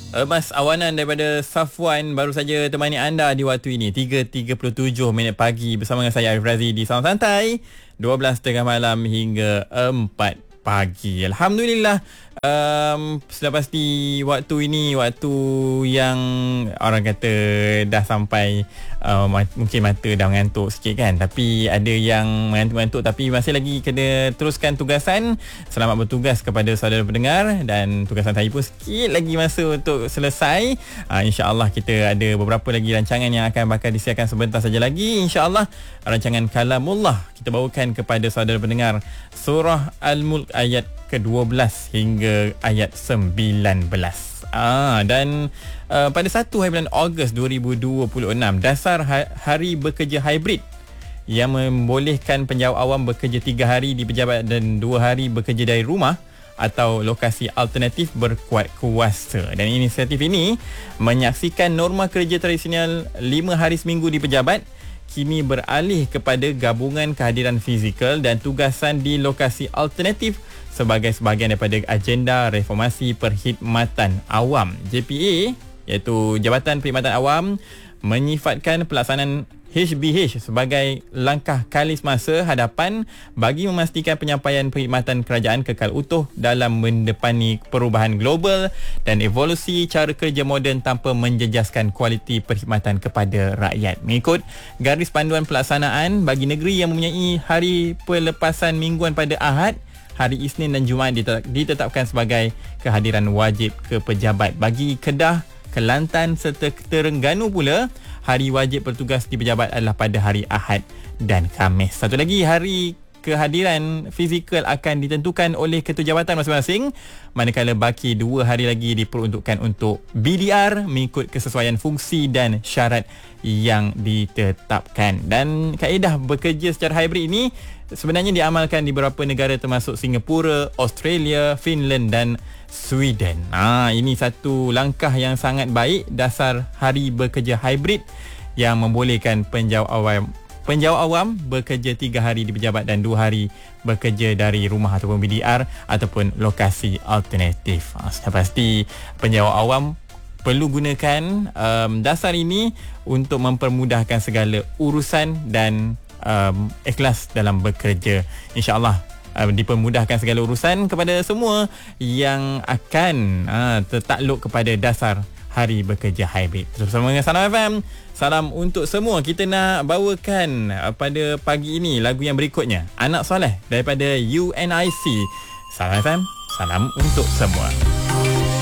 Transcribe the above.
Mas Awanan daripada Safwan baru saja temani anda di waktu ini 3.37 minit pagi bersama dengan saya Arif Razi di Salam Santai 12.30 malam hingga 4 pagi. Alhamdulillah, sudah pasti waktu ini waktu yang orang kata dah sampai mungkin mata dah mengantuk sikit kan, tapi ada yang mengantuk-mengantuk tapi masih lagi kena teruskan tugasan. Selamat bertugas kepada saudara pendengar, dan tugasan saya pun sikit lagi masa untuk selesai. InsyaAllah kita ada beberapa lagi rancangan yang akan bakal disiarkan sebentar saja lagi. InsyaAllah rancangan Kalamullah kita bawakan kepada saudara pendengar Surah Al-Mulk ayat ke-12 hingga ayat 19. Dan pada 1 hari bulan Ogos 2026, dasar hari bekerja hybrid yang membolehkan penjawat awam bekerja 3 hari di pejabat dan 2 hari bekerja dari rumah atau lokasi alternatif berkuat kuasa. Dan inisiatif ini menyaksikan norma kerja tradisional 5 hari seminggu di pejabat kini beralih kepada gabungan kehadiran fizikal dan tugasan di lokasi alternatif sebagai sebahagian daripada agenda reformasi perkhidmatan awam. JPA, iaitu Jabatan Perkhidmatan Awam, menyifatkan pelaksanaan HBH sebagai langkah kali semasa hadapan bagi memastikan penyampaian perkhidmatan kerajaan kekal utuh dalam mendepani perubahan global dan evolusi cara kerja moden tanpa menjejaskan kualiti perkhidmatan kepada rakyat. Mengikut garis panduan pelaksanaan bagi negeri yang mempunyai hari pelepasan mingguan pada Ahad, hari Isnin dan Jumaat ditetapkan sebagai kehadiran wajib ke pejabat. Bagi Kedah, Kelantan serta Terengganu pula, hari wajib bertugas di pejabat adalah pada hari Ahad dan Khamis. Satu lagi, hari kehadiran fizikal akan ditentukan oleh ketua jabatan masing-masing, manakala baki 2 hari lagi diperuntukkan untuk BDR mengikut kesesuaian fungsi dan syarat yang ditetapkan. Dan kaedah bekerja secara hybrid ini sebenarnya diamalkan di beberapa negara termasuk Singapura, Australia, Finland dan Sweden. Ini satu langkah yang sangat baik, dasar hari bekerja hybrid yang membolehkan penjawat awam bekerja 3 hari di pejabat dan 2 hari bekerja dari rumah ataupun BDR ataupun lokasi alternatif. Sudah pasti penjawat awam perlu gunakan dasar ini untuk mempermudahkan segala urusan dan ikhlas dalam bekerja. InsyaAllah dipermudahkan segala urusan kepada semua yang akan tertakluk kepada dasar hari bekerja hybrid. Terus bersama dengan Salam FM. Salam untuk semua. Kita nak bawakan pada pagi ini lagu yang berikutnya, Anak Soleh daripada UNIC. Salam FM, salam untuk semua.